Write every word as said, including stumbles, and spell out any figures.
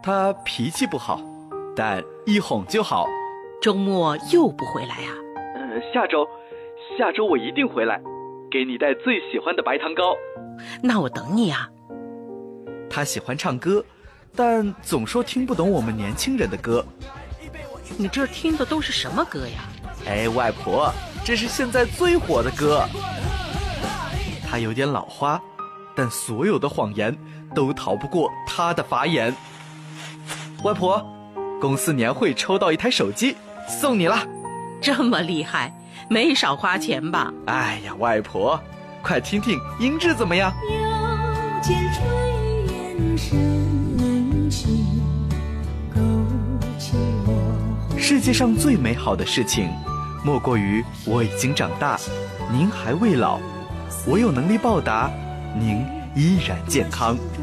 他脾气不好，但一哄就好。 周末又不回来啊？ 嗯，下周，下周我一定回来，给你带最喜欢的白糖糕。 那我等你啊。 他喜欢唱歌，但总说听不懂我们年轻人的歌。 你这听的都是什么歌呀？ 哎，外婆，这是现在最火的歌。他有点老花，但所有的谎言都逃不过他的法眼。外婆，公司年会抽到一台手机，送你了。 这么厉害，没少花钱吧？ 哎呀，外婆，快听听音质怎么样？ 又见炊烟升起，勾起我。 世界上最美好的事情，莫过于我已经长大，您还未老，我有能力报答，您依然健康。